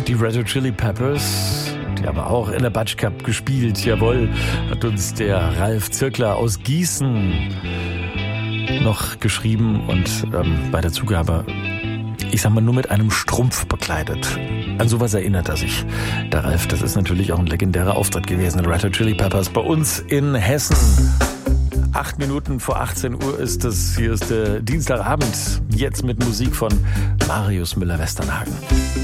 Die Red Hot Chili Peppers, die haben auch in der Batsch Cup gespielt. Jawohl, hat uns der Ralf Zirkler aus Gießen noch geschrieben und bei der Zugabe, ich sag mal, nur mit einem Strumpf bekleidet. An sowas erinnert er sich. Der Ralf, das ist natürlich auch ein legendärer Auftritt gewesen. Red Hot Chili Peppers bei uns in Hessen. 8 Minuten vor 18 Uhr ist es. Hier ist der Dienstagabend. Jetzt mit Musik von Marius Müller-Westernhagen.